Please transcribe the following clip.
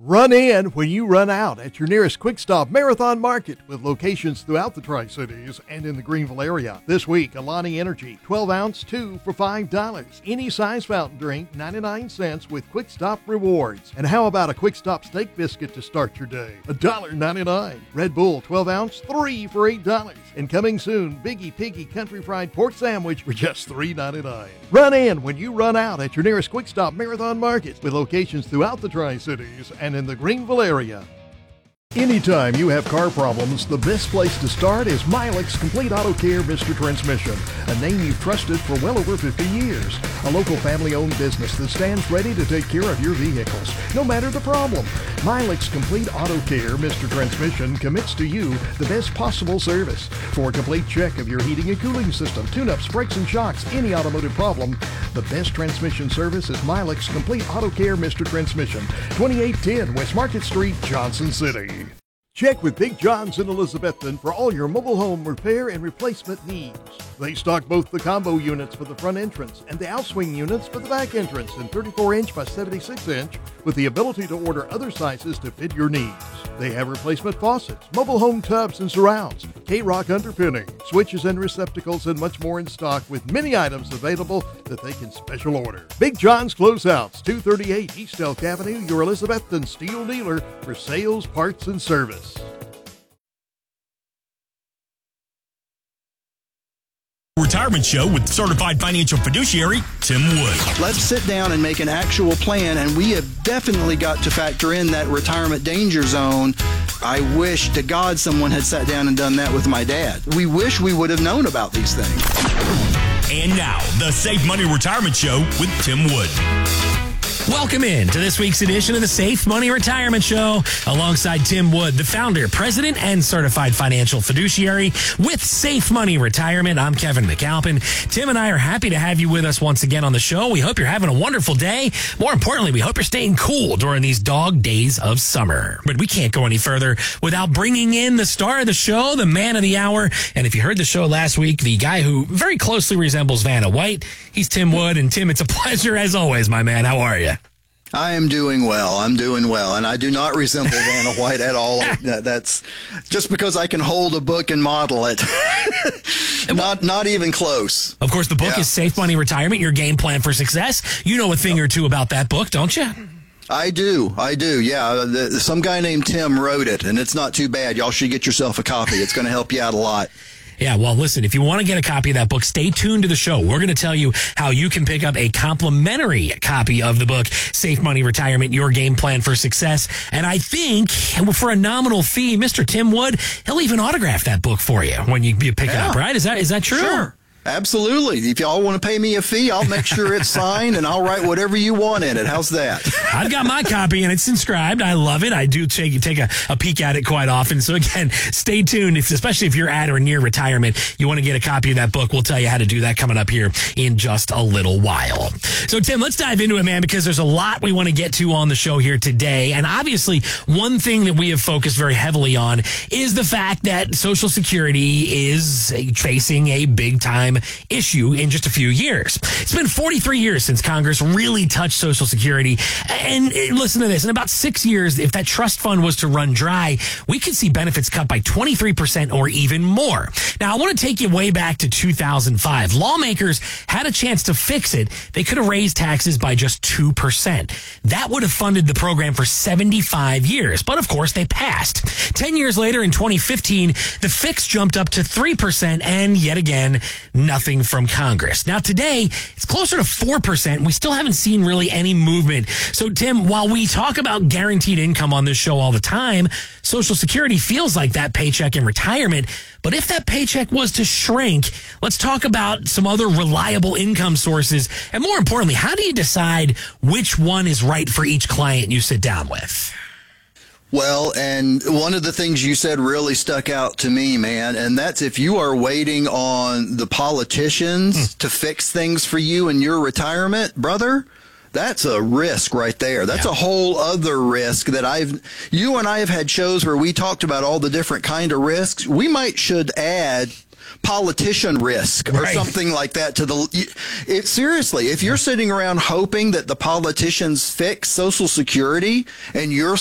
Run in when you run out at your nearest Quick Stop Marathon Market with locations throughout the Tri-Cities and in the Greenville area. This week, Alani Energy 12-ounce 2 for $5. Any size fountain drink, 99 cents with Quick Stop rewards. And how about a Quick Stop steak biscuit to start your day? $1.99. Red Bull 12-ounce 3 for $8. And coming soon, Biggie Piggy Country Fried Pork Sandwich for just $3.99. Run in when you run out at your nearest Quick Stop Marathon Market with locations throughout the Tri-Cities and in the Greenville area. Anytime you have car problems, the best place to start is Milex Complete Auto Care Mr. Transmission, a name you've trusted for well over 50 years. A local family-owned business that stands ready to take care of your vehicles, no matter the problem. Milex Complete Auto Care Mr. Transmission commits to you the best possible service. For a complete check of your heating and cooling system, tune-ups, brakes and shocks, any automotive problem, the best transmission service is Milex Complete Auto Care Mr. Transmission, 2810 West Market Street, Johnson City. Check with Big John's in Elizabethton for all your mobile home repair and replacement needs. They stock both the combo units for the front entrance and the outswing units for the back entrance in 34-inch by 76-inch with the ability to order other sizes to fit your needs. They have replacement faucets, mobile home tubs and surrounds, K-Rock underpinning, switches and receptacles, and much more in stock with many items available that they can special order. Big John's Closeouts, 238 East Elk Avenue, your Elizabethton Steel dealer for sales, parts, and service. Retirement Show with certified financial fiduciary Tim Wood. Let's sit down and make an actual plan, and we have definitely got to factor in that retirement danger zone. I wish to God someone had sat down and done that with my dad. We wish we would have known about these things. And now, the Safe Money Retirement Show with Tim Wood. Welcome in to this week's edition of the Safe Money Retirement Show alongside Tim Wood, the founder, president, and certified financial fiduciary with Safe Money Retirement. I'm Kevin McAlpin. Tim and I are happy to have you with us once again on the show. We hope you're having a wonderful day. More importantly, we hope you're staying cool during these dog days of summer. But we can't go any further without bringing in the star of the show, the man of the hour. And if you heard the show last week, the guy who very closely resembles Vanna White, he's Tim Wood. And Tim, it's a pleasure as always, my man. How are you? I am doing well. I'm doing well. And I do not resemble Vanna White at all. That's just because I can hold a book and model it. Not even close. Of course, the book is Safe Money Retirement, Your Game Plan for Success. You know a thing or two about that book, don't you? I do. Yeah. Some guy named Tim wrote it, and it's not too bad. Y'all should get yourself a copy. It's going to help you out a lot. Yeah, well, listen, if you want to get a copy of that book, stay tuned to the show. We're going to tell you how you can pick up a complimentary copy of the book, Safe Money Retirement, Your Game Plan for Success. And I think for a nominal fee, Mr. Tim Wood, he'll even autograph that book for you when you pick it up, right? Is that true? Sure. Absolutely. If y'all want to pay me a fee, I'll make sure it's signed and I'll write whatever you want in it. How's that? I've got my copy and it's inscribed. I love it. I do take a peek at it quite often. So again, stay tuned. Especially if you're at or near retirement, you want to get a copy of that book. We'll tell you how to do that coming up here in just a little while. So Tim, let's dive into it, man, because there's a lot we want to get to on the show here today. And obviously, one thing that we have focused very heavily on is the fact that Social Security is facing a big time issue in just a few years. It's been 43 years since Congress really touched Social Security. And listen to this, in about 6 years, if that trust fund was to run dry, we could see benefits cut by 23% or even more. Now, I want to take you way back to 2005. Lawmakers had a chance to fix it. They could have raised taxes by just 2%. That would have funded the program for 75 years. But of course, they passed. 10 years later, in 2015, the fix jumped up to 3%, and yet again, nothing from Congress. Now today, it's closer to 4%. We still haven't seen really any movement. So Tim, while we talk about guaranteed income on this show all the time, Social Security feels like that paycheck in retirement. But if that paycheck was to shrink, let's talk about some other reliable income sources. And more importantly, how do you decide which one is right for each client you sit down with? Well, and one of the things you said really stuck out to me, man, and that's if you are waiting on the politicians to fix things for you in your retirement, brother, that's a risk right there. That's a whole other risk that you and I have had shows where we talked about all the different kind of risks. We should add politician risk or something like that to seriously, if you're sitting around hoping that the politicians fix Social Security and you're